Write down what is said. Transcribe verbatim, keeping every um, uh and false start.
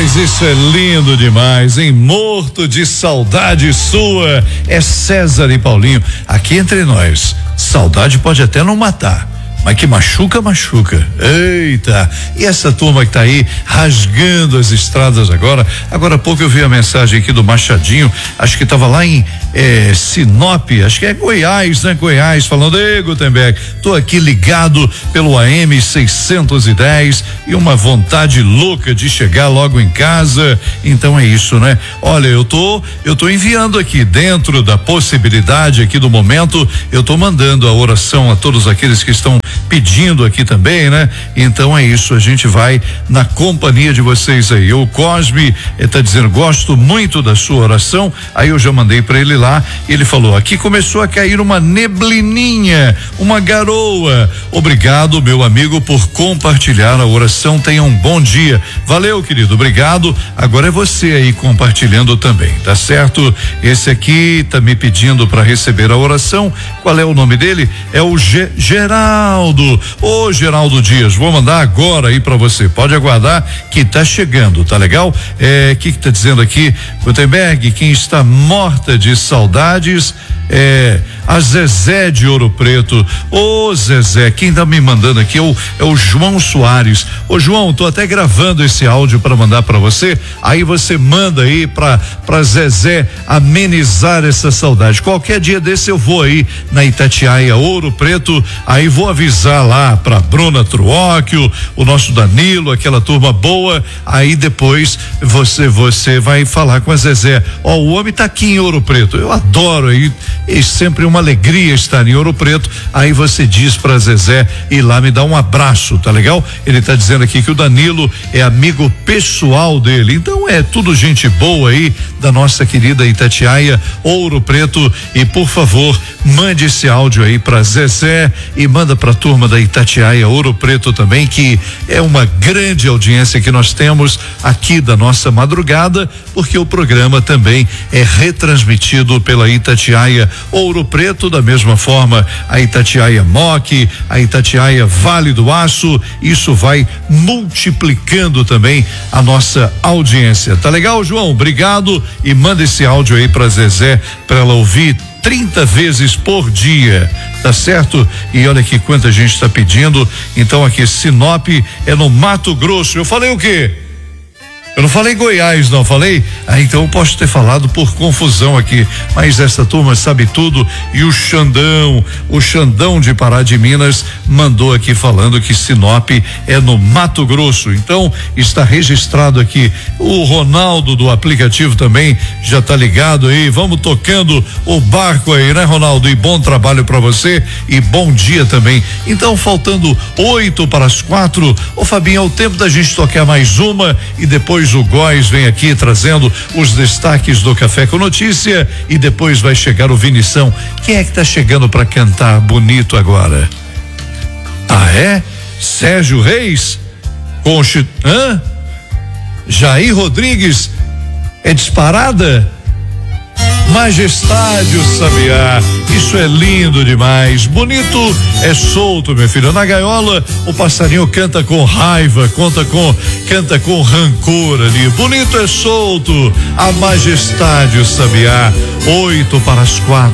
Mas isso é lindo demais, hein? Morto de saudade sua. É César e Paulinho. Aqui entre nós, saudade pode até não matar, mas que machuca, machuca. Eita! E essa turma que tá aí rasgando as estradas agora. Agora há pouco eu vi a mensagem aqui do Machadinho, acho que tava lá em eh, Sinop, acho que é Goiás, né? Goiás, falando: ei, Gutenberg, tô aqui ligado pelo A M seiscentos e dez e uma vontade louca de chegar logo em casa. Então é isso, né? Olha, eu tô, eu tô enviando aqui, dentro da possibilidade aqui do momento, eu tô mandando a oração a todos aqueles que estão pedindo aqui também, né? Então é isso, a gente vai na companhia de vocês aí. O Cosme está dizendo: gosto muito da sua oração. Aí eu já mandei para ele lá, ele falou: aqui começou a cair uma neblininha, uma garoa. Obrigado, meu amigo, por compartilhar a oração. Tenha um bom dia. Valeu, querido, obrigado. Agora é você aí compartilhando também, tá certo? Esse aqui tá me pedindo para receber a oração. Qual é o nome dele? É o Ge Geraldo. Ô, Geraldo Dias, vou mandar agora aí pra você, pode aguardar que tá chegando, tá legal? É, que que tá dizendo aqui, Gutenberg? Quem está morta de saudades é a Zezé de Ouro Preto. Ô, Zezé, quem tá me mandando aqui é o, é o João Soares. Ô, João, tô até gravando esse áudio para mandar para você, aí você manda aí pra, pra Zezé amenizar essa saudade. Qualquer dia desse eu vou aí na Itatiaia, Ouro Preto, aí vou avisar lá pra Bruna Truóquio, o nosso Danilo, aquela turma boa, aí depois você, você vai falar com a Zezé. Ó, o homem tá aqui em Ouro Preto, eu adoro aí, é sempre uma alegria estar em Ouro Preto. Aí você diz pra Zezé ir lá me dar um abraço, tá legal? Ele tá dizendo aqui que o Danilo é amigo pessoal dele, então é tudo gente boa aí da nossa querida Itatiaia, Ouro Preto. E por favor, mande esse áudio aí pra Zezé e manda pra turma da Itatiaia, Ouro Preto também, que é uma grande audiência que nós temos aqui da nossa madrugada, porque o programa também é retransmitido pela Itatiaia Ouro Preto, da mesma forma a Itatiaia Moc, a Itatiaia Vale do Aço. Isso vai multiplicando também a nossa audiência. Tá legal, João? Obrigado, e manda esse áudio aí pra Zezé pra ela ouvir trinta vezes por dia, tá certo? E olha aqui quanta gente está pedindo. Então aqui Sinop é no Mato Grosso. Eu falei o quê? Eu não falei Goiás, não falei? Ah, então eu posso ter falado por confusão aqui, mas essa turma sabe tudo. E o Xandão, o Xandão de Pará de Minas mandou aqui falando que Sinop é no Mato Grosso. Então está registrado aqui. O Ronaldo do aplicativo também já tá ligado aí. Vamos tocando o barco aí, né, Ronaldo? E bom trabalho para você e bom dia também. Então, faltando oito para as quatro, ô Fabinho, é o tempo da gente tocar mais uma e depois o Góis vem aqui trazendo os destaques do Café com Notícia e depois vai chegar o Vinição. Quem é que tá chegando para cantar bonito agora? Ah, é? Sérgio Reis? Conchi... Hã? Jair Rodrigues? É disparada? Majestade, o Sabiá, isso é lindo demais. Bonito é solto, meu filho. Na gaiola o passarinho canta com raiva, conta com, canta com rancor ali. Bonito é solto, a majestade, o Sabiá. Oito para as quatro.